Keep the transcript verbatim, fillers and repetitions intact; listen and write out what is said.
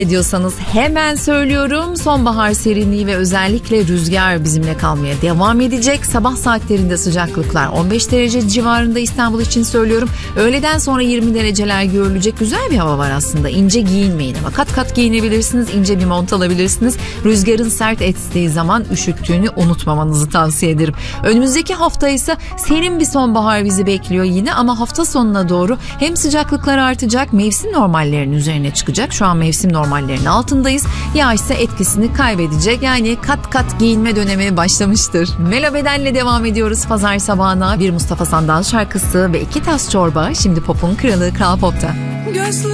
Ediyorsanız hemen söylüyorum, sonbahar serinliği ve özellikle rüzgar bizimle kalmaya devam edecek. Sabah saatlerinde sıcaklıklar on beş derece civarında İstanbul için söylüyorum. Öğleden sonra yirmi dereceler görülecek, güzel bir hava var aslında. İnce giyinmeyin ama kat kat giyinebilirsiniz, ince bir mont alabilirsiniz. Rüzgarın sert estiği zaman üşüttüğünü unutmamanızı tavsiye ederim. Önümüzdeki hafta ise serin bir sonbahar bizi bekliyor yine ama hafta sonuna doğru hem sıcaklıklar artacak, mevsim normallerinin üzerine çıkacak. Şu an mevsim normal normallerin altındayız. Yağış ise etkisini kaybedecek. Yani kat kat giyinme dönemi başlamıştır. Melo Beden'le devam ediyoruz pazar sabahına. Bir Mustafa Sandal şarkısı ve iki tas çorba. Şimdi pop'un kralı Kral Pop'ta.